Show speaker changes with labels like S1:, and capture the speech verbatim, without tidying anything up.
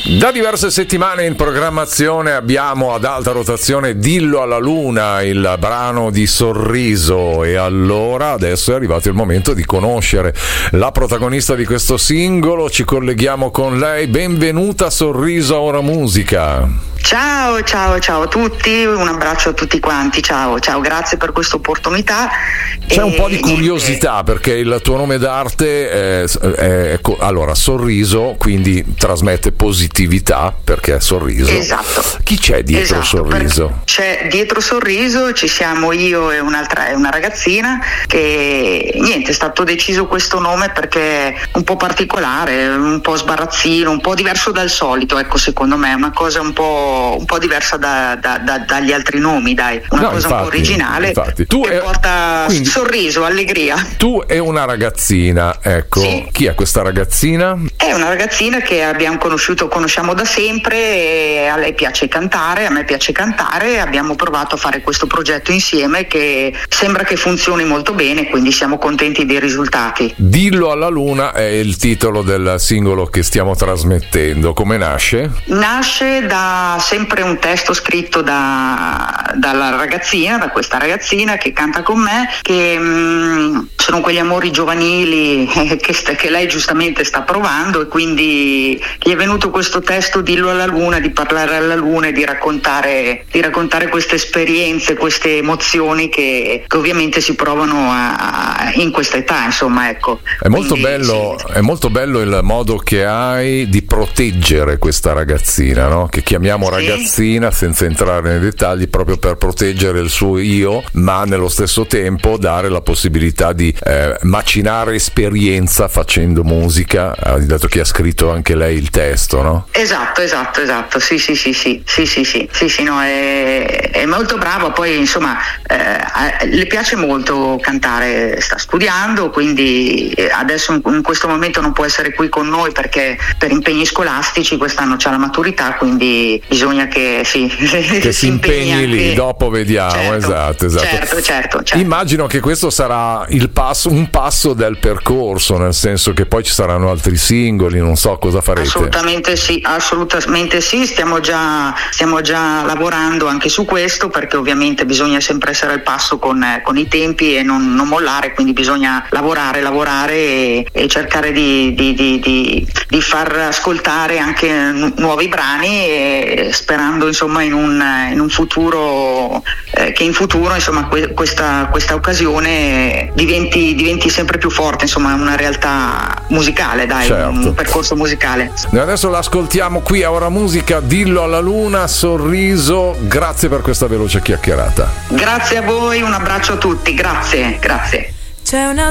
S1: Da diverse settimane in programmazione abbiamo ad alta rotazione Dillo alla Luna, il brano di Sorriso, e allora adesso è arrivato il momento di conoscere la protagonista di questo singolo. Ci colleghiamo con lei. Benvenuta Sorriso, ora musica.
S2: Ciao, ciao, ciao a tutti, un abbraccio a tutti quanti, ciao, ciao, grazie per questa opportunità.
S1: C'è
S2: e,
S1: un po' di curiosità niente. Perché il tuo nome d'arte è, è, è allora Sorriso, quindi trasmette positività perché è Sorriso.
S2: Esatto.
S1: Chi c'è dietro
S2: esatto,
S1: Sorriso?
S2: C'è dietro Sorriso, ci siamo io e un'altra, una ragazzina che niente, è stato deciso questo nome perché è un po' particolare, un po' sbarazzino, un po' diverso dal solito, ecco, secondo me è una cosa un po' un po' diversa da, da, da, dagli altri nomi, dai, una
S1: no,
S2: cosa
S1: infatti,
S2: un po' originale,
S1: infatti. Tu
S2: che
S1: è,
S2: porta
S1: quindi,
S2: sorriso, allegria.
S1: Tu e una ragazzina, ecco,
S2: sì.
S1: Chi è questa ragazzina?
S2: È una ragazzina che abbiamo conosciuto, conosciamo da sempre, e a lei piace cantare, a me piace cantare, e abbiamo provato a fare questo progetto insieme che sembra che funzioni molto bene, quindi siamo contenti dei risultati.
S1: Dillo alla Luna è il titolo del singolo che stiamo trasmettendo. Come nasce?
S2: Nasce da sempre un testo scritto da, dalla ragazzina, da questa ragazzina che canta con me, che mh, sono quegli amori giovanili eh, che, sta, che lei giustamente sta provando, e quindi gli è venuto questo testo Dillo alla Luna, di parlare alla Luna e di raccontare, di raccontare queste esperienze, queste emozioni che, che ovviamente si provano a, in questa età, insomma, ecco.
S1: È molto
S2: quindi,
S1: bello,
S2: sì.
S1: È molto bello il modo che hai di proteggere questa ragazzina, no? Che chiamiamo
S2: Sì.
S1: ragazzina senza entrare nei dettagli, proprio per proteggere il suo io, ma nello stesso tempo dare la possibilità di eh, macinare esperienza facendo musica. Hai detto che ha scritto anche lei il testo, no?
S2: Esatto, esatto, esatto, sì, sì, sì, sì, sì, sì, sì, sì, sì, no, è, è molto brava, poi insomma eh, le piace molto cantare, sta studiando, quindi adesso in, in questo momento non può essere qui con noi perché per impegni scolastici, quest'anno c'ha la maturità, quindi bisogna che sì,
S1: che si impegni anche lì, dopo vediamo.
S2: Certo,
S1: esatto, esatto.
S2: Certo, certo, certo.
S1: Immagino che questo sarà il passo, un passo del percorso, nel senso che poi ci saranno altri singoli, non so cosa farete.
S2: Assolutamente sì, assolutamente sì, stiamo già, stiamo già lavorando anche su questo, perché ovviamente bisogna sempre essere al passo con, con i tempi e non, non mollare, quindi bisogna lavorare, lavorare e, e cercare di, di, di, di, di far ascoltare anche nu- nuovi brani, e sperando insomma in un, in un futuro eh, che in futuro insomma que- questa, questa occasione diventi, diventi sempre più forte, insomma una realtà musicale, dai,
S1: certo.
S2: Un percorso musicale.
S1: Noi adesso l'ascoltiamo qui a Ora Musica, Dillo alla Luna, Sorriso. Grazie per questa veloce chiacchierata.
S2: Grazie a voi, un abbraccio a tutti, grazie, grazie.
S3: C'è una